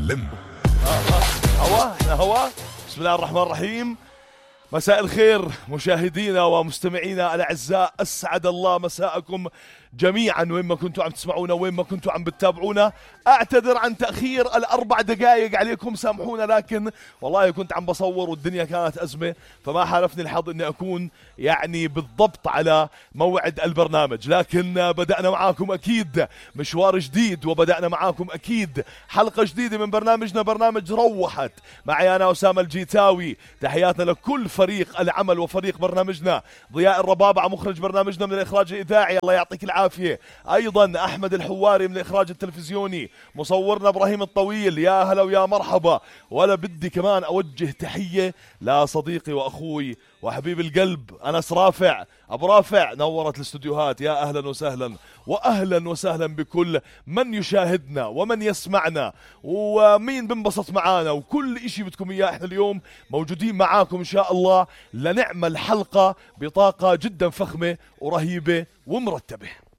مسلم. هوا. بسم الله الرحمن الرحيم. مساء الخير مشاهدينا ومستمعينا الأعزاء، أسعد الله مساءكم جميعا وين ما كنتوا عم تسمعونا وين ما كنتوا عم بتتابعونا. أعتذر عن تأخير ال4 دقائق عليكم، سامحونا، لكن والله كنت عم بصور والدنيا كانت أزمة، فما حالفني الحظ أني أكون يعني بالضبط على موعد البرنامج. لكن بدأنا معاكم أكيد مشوار جديد، وبدأنا معاكم أكيد حلقة جديدة من برنامجنا، برنامج روحت، معي أنا أسامة الجيتاوي. تحياتنا لكل فريق العمل وفريق برنامجنا، ضياء الربابعة مخرج برنامجنا من الإخراج الإذاعي، الله يعطيك العافية. أيضا أحمد الحواري من الإخراج التلفزيوني، مصورنا إبراهيم الطويل، يا هلا ويا مرحبا. ولا بدي كمان أوجه تحية لصديقي وأخوي وحبيب القلب أنس رافع، أبو رافع، نورت الاستوديوهات، يا أهلا وسهلا، وأهلا وسهلا بكل من يشاهدنا ومن يسمعنا ومين بنبسط معانا، وكل إشي بدكم إياه. إحنا اليوم موجودين معاكم إن شاء الله لنعمل حلقة بطاقة جدا فخمة ورهيبة ومرتبة.